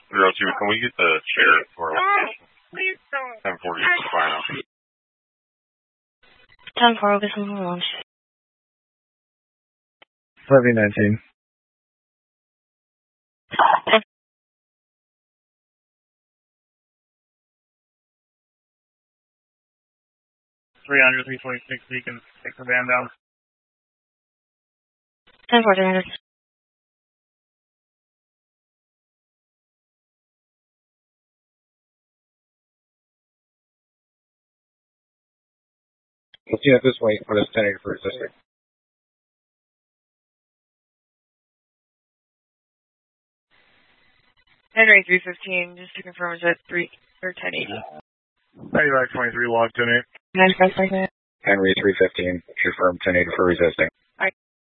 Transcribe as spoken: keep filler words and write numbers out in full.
zero two, can we get the sheriff for location? ten forty is final. ten four, we'll get some launch. Levy nineteen. three hundred, three twenty-six, we can take the van down. ten four, three hundred. Let's see at this way for this ten eighty for resisting. Henry three fifteen, just to confirm, is that three or ten eighty? ninety-five twenty-three, log ten eight. nine five five nine. Henry three fifteen, confirm ten eighty for resisting.